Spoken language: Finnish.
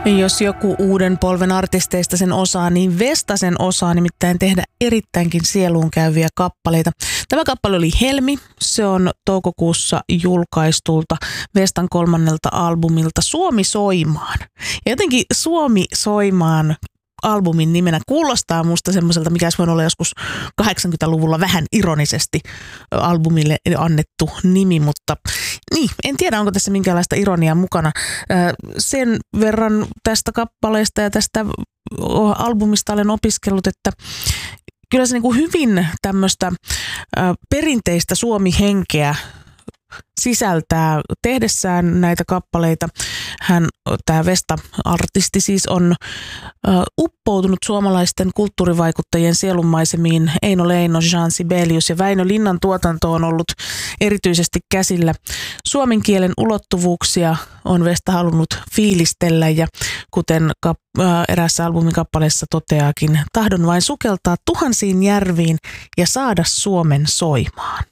Jos joku uuden polven artisteista sen osaa, niin Vesta sen osaa nimittäin tehdä erittäinkin sieluun käyviä kappaleita. Tämä kappale oli Helmi. Se on toukokuussa julkaistulta Vestan 3. albumilta Suomi soimaan. Ja jotenkin Suomi soimaan albumin nimenä kuulostaa musta semmoiselta, mikä olisi voinut olla joskus 80-luvulla vähän ironisesti albumille annettu nimi, mutta niin, en tiedä, onko tässä minkäänlaista ironiaa mukana. Sen verran tästä kappaleesta ja tästä albumista olen opiskellut, että kyllä se niin kuin hyvin tämmöistä perinteistä Suomi-henkeä sisältää tehdessään näitä kappaleita. Tämä Vesta-artisti siis on uppoutunut suomalaisten kulttuurivaikuttajien sielunmaisemiin. Eino Leino, Jean Sibelius ja Väinö Linnan tuotanto on ollut erityisesti käsillä. Suomen kielen ulottuvuuksia on Vesta halunnut fiilistellä ja kuten eräässä albumin kappaleessa toteaakin, tahdon vain sukeltaa tuhansiin järviin ja saada Suomen soimaan.